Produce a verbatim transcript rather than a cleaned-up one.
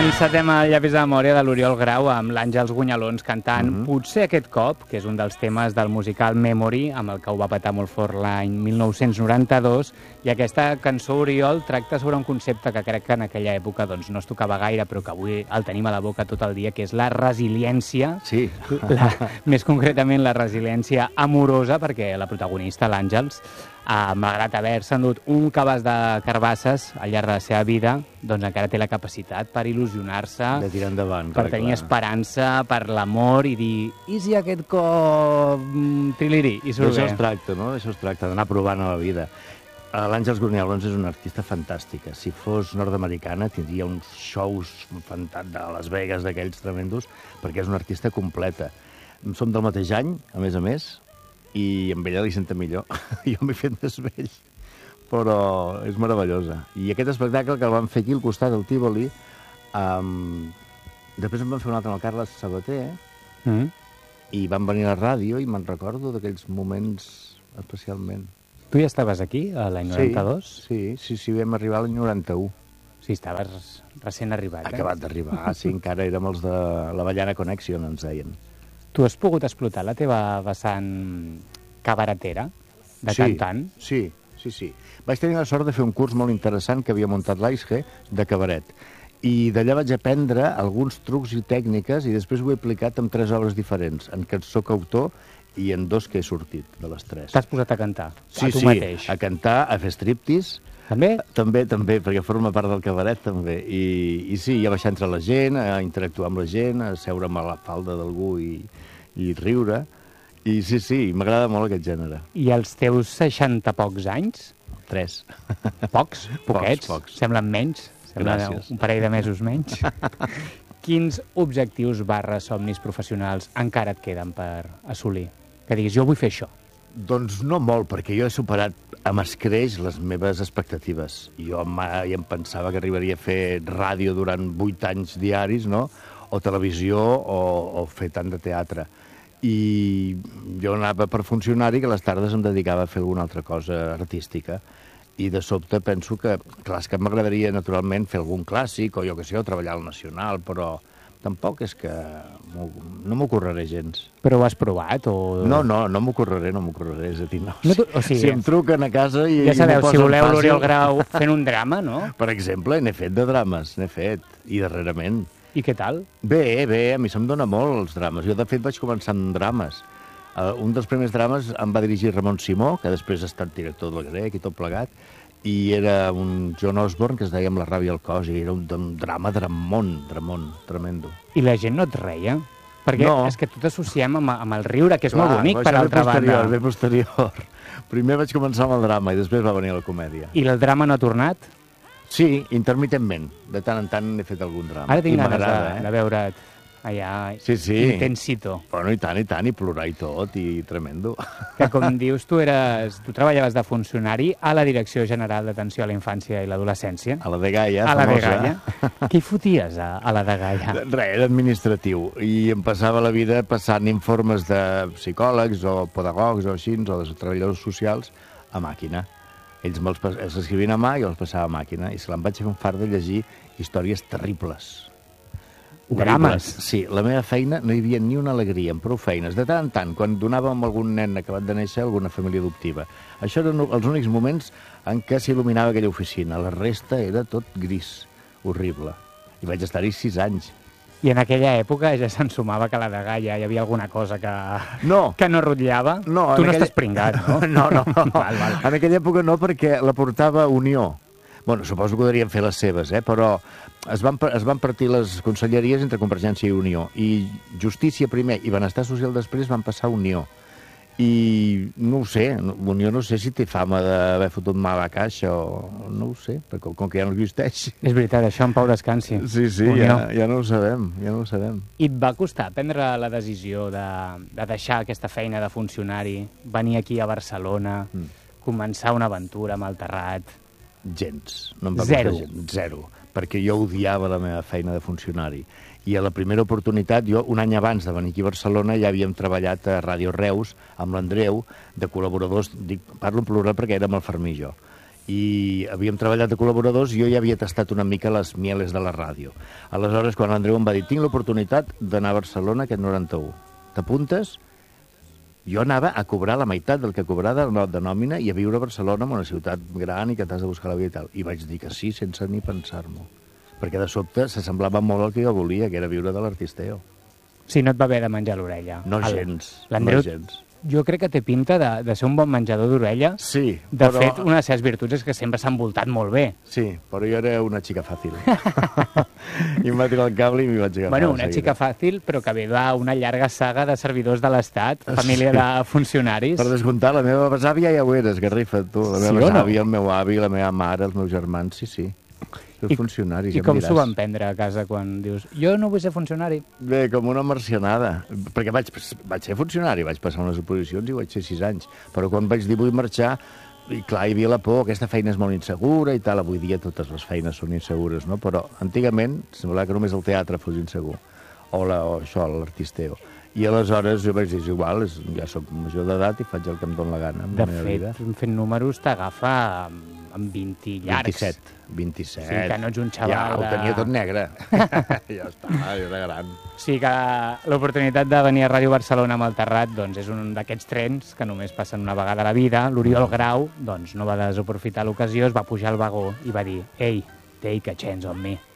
Encetem el llapis de memòria de l'Oriol Grau amb l'Àngels Gunyalons cantant mm -hmm. Potser aquest cop, que és un dels temes del musical Memory, amb el que ho va petar molt fort l'any mil nou-cents noranta-dos, i aquesta cançó, Oriol, tracta sobre un concepte que crec que en aquella època doncs, no es tocava gaire, però que avui el tenim a la boca tot el dia, que és la resiliència. Sí. La, més concretament la resiliència amorosa, perquè la protagonista, l'Àngels, Uh, malgrat haver-se endut un cabàs de carbasses al llarg de la seva vida, doncs encara té la capacitat per il·lusionar-se, de tirar endavant, per clar, tenir clar. esperança, per l'amor i dir, i si aquest cop triliri, i surt bé. D'això es tracta, no? D'això es tracta, d'anar provant a la vida. L'Àngels Gunyalons és una artista fantàstica. Si fos nord-americana tindria uns shows fantàstics de Las Vegas, d'aquells tremendos, perquè és una artista completa. Som del mateix any, a més a més, i amb ella li senta millor. Jo m'he fet més vell, però és meravellosa. I aquest espectacle que el vam fer aquí al costat del Tívoli, um, després en vam fer un altre amb el Carles Sabater, mm -hmm. i van venir a la ràdio i me'n recordo d'aquells moments especialment. Tu ja estaves aquí, l'any noranta-dos? Sí, sí, sí, vam arribar l'any noranta-u. Sí, estaves recent arribat. Eh? Acabat d'arribar, sí, encara érem els de l'Avellana Connection, ens deien. Tu has pogut explotar la teva vessant cabaretera, de sí, cantant? Sí, sí, sí. Vaig tenir la sort de fer un curs molt interessant que havia muntat l'A I S G de cabaret. I d'allà vaig aprendre alguns trucs i tècniques i després ho he aplicat en tres obres diferents, en què soc autor i en dos que he sortit, de les tres. T'has posat a cantar, sí, a tu sí, mateix? A cantar, a fer striptease. També? També, també, perquè forma part del cabaret, també. I, i sí, a baixar entre la gent, a interactuar amb la gent, a seure'm a la falda d'algú i, i riure. I sí, sí, m'agrada molt aquest gènere. I els teus seixanta pocs anys? Tres. Pocs? Poquets? Pocs, pocs. Semblen menys? Semblen Gràcies. Un parell de mesos menys? Quins objectius barra somnis professionals encara et queden per assolir? Que diguis, jo vull fer això. Doncs no molt, perquè jo he superat amb escreix les meves expectatives. Jo mai em pensava que arribaria a fer ràdio durant vuit anys diaris, no? O televisió, o, o fer tant de teatre. I jo anava per funcionari, que a les tardes em dedicava a fer alguna altra cosa artística. I de sobte penso que, clar, és que m'agradaria naturalment fer algun clàssic, o jo què sé, o treballar al Nacional, però tampoc és que no m'ocorreré gens. Però ho has provat? O... No, no, no m'ocorreré, no m'ocorreré. És a dir, no. no tu, o sigui, si em truquen a casa i... Ja sabeu, i si voleu fàcil... l'Oriol Grau fent un drama, no? Per exemple, n'he fet de drames, n'he fet, i darrerament. I què tal? Bé, bé, a mi se'm dona molt els drames. Jo, de fet, vaig començar amb drames. Uh, un dels primers drames em va dirigir Ramon Simó, que després ha estat director del Grec i tot plegat, i era un John Osborne que es deia Amb la ràbia al cos, i era un, un drama dramón, dramón, tremendo. I la gent no et reia? Perquè no. És que tu t'associem amb, amb el riure, que és Clar, molt bonic, per altra posterior, banda. Ve posterior. Primer vaig començar amb el drama i després va venir la comèdia. I el drama no ha tornat? Sí, intermitentment. De tant en tant he fet algun drama. Ara tinc ganes de, eh? de veure't allà, sí, sí. intensito. Bueno, i tant, i tant, i plorar i tot, i tremendo. Que, com dius, tu, eres, tu treballaves de funcionari a la Direcció General d'Atenció a la Infància i l'Adolescència. A la de Gaia, a famosa. la de Gaia. Què hi foties a, a la de Gaia? Res, era administratiu. I em passava la vida passant informes de psicòlegs o pedagogs o així, o de treballadors socials, a màquina. Ells me'ls els escrivien a mà i els passava a màquina. I se l'em vaig fer un fart de llegir històries terribles. Drames? Sí, la meva feina no hi havia ni una alegria, amb prou feines. De tant en tant, quan donàvem algun nen acabat de néixer, alguna família adoptiva. Això eren els únics moments en què s'il·luminava aquella oficina. La resta era tot gris, horrible. I vaig estar-hi sis anys. I en aquella època ja s'ensumava que a la de Gaia hi havia alguna cosa que no, que no rotllava? No, tu no aquella... estàs pringat, no? No, no. val, val. En aquella època no, perquè la portava Unió. Bueno, suposo que podrien fer les seves, eh? Però es van, es van partir les conselleries entre Convergència i Unió. I Justícia primer i Benestar Social després van passar a Unió. I no ho sé, Unió no sé si té fama d'haver fotut mal a caixa o no ho sé, perquè com que ja no existeix. És veritat, això en pau descansi. Sí, sí, ja, ja no ho sabem, ja no ho sabem. I et va costar prendre la decisió de, de deixar aquesta feina de funcionari, venir aquí a Barcelona, mm. començar una aventura amb el Terrat? Gens. No em va Zero. Gens. Zero. Perquè jo odiava la meva feina de funcionari. I a la primera oportunitat, jo, un any abans de venir aquí a Barcelona, ja havíem treballat a Ràdio Reus, amb l'Andreu, de col·laboradors, dic, parlo en plural perquè érem el Fermí i jo. i havíem treballat de col·laboradors i jo ja havia tastat una mica les mieles de la ràdio. Aleshores, quan l'Andreu em va dir tinc l'oportunitat d'anar a Barcelona aquest noranta-u. T'apuntes? Jo anava a cobrar la meitat del que cobrava de nòmina i a viure a Barcelona, en una ciutat gran i que t'has de buscar la vida i tal. I vaig dir que sí, sense ni pensar-m'ho. Perquè de sobte s'assemblava molt al que jo volia, que era viure de l'artisteo. Sí, no et va haver de menjar l'orella. No El- gens, L'Andreu, no gens. jo crec que té pinta de, de ser un bon menjador d'orella. Sí, De però... fet, una de les seves virtuts és que sempre s'ha envoltat molt bé. Sí, però jo era una xica fàcil. I em va tirar el cable i m'hi vaig agafar. Bueno, de una seguida. xica fàcil, però que ve d'una llarga saga de servidors de l'Estat, família de funcionaris. Per descomptar, la meva besàvia ja ho eres, Garrifa, tu. La Sí meva o no? besàvia, el meu avi, la meva mare, els meus germans, sí, sí. Els I, funcionaris, I ja em com diràs. s'ho van prendre a casa quan dius jo no vull ser funcionari? Bé, com una marcianada. Perquè vaig, vaig ser funcionari, vaig passar unes oposicions i vaig ser sis anys. Però quan vaig dir vull marxar, i clar, hi havia la por, aquesta feina és molt insegura i tal. Avui dia totes les feines són insegures, no? Però antigament semblava que només el teatre fos insegur. O, la, o això, l'artisteo. I aleshores jo vaig dir, és igual, és, ja soc major d'edat i faig el que em dóna la gana amb De la meva vida. fet, fent números t'agafa amb, amb vint llargs. vint-i-set. vint-i-set. Sí, que no ets un xaval Ja, ho de- tenia tot negre. Ja està, jo era gran. Sí que l'oportunitat de venir a Ràdio Barcelona amb el Terrat doncs, és un d'aquests trens que només passen una vegada a la vida. L'Oriol Grau doncs, no va desaprofitar l'ocasió, es va pujar al vagó i va dir «Ei, take a chance on me».